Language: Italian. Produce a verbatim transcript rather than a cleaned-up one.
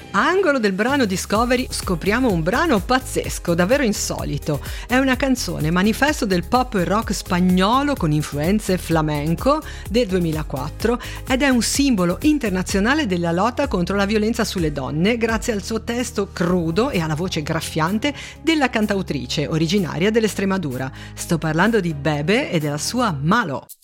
A angolo del brano Discovery scopriamo un brano pazzesco, davvero insolito. È una canzone manifesto del pop e rock spagnolo con influenze flamenco del duemilaquattro ed è un simbolo internazionale della lotta contro la violenza sulle donne grazie al suo testo crudo e alla voce graffiante della cantautrice originaria dell'Estremadura. Sto parlando di Bebe e della sua Malo.